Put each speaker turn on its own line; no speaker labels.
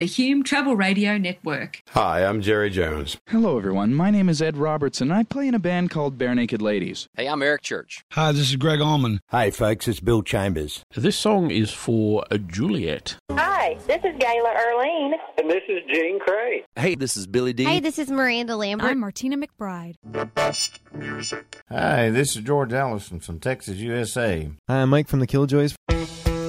The Hume Travel Radio Network.
Hi, I'm Jerry Jones.
Hello, everyone. My name is Ed Robertson, and I play in a band called Bare Naked Ladies.
Hey, I'm Eric Church.
Hi, this is Greg Allman.
Hi, folks. It's Bill Chambers.
This song is for Juliet.
Hi, this is Gayla Earlene.
And this is Gene Cray.
Hey, this is Billy D.
Hey, this is Miranda Lambert.
I'm Martina McBride.
The best music. Hi, this is George Allison from Texas, USA.
Hi, I'm Mike from the Killjoys.